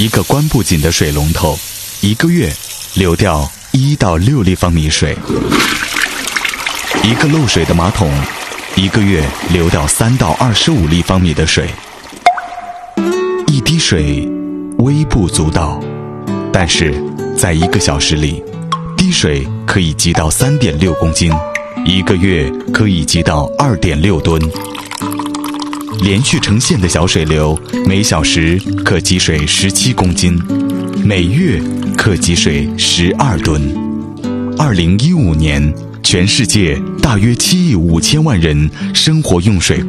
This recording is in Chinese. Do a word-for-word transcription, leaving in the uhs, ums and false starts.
一个关不紧的水龙头，一个月流掉一到六立方米水；一个漏水的马桶，一个月流掉三到二十五立方米的水。一滴水微不足道，但是在一个小时里，滴水可以积到三点六公斤，一个月可以积到二点六吨。连续成线的小水流，每小时可积水十七公斤，每月可积水十二吨。二零一五年，全世界大约七亿五千万人生活用水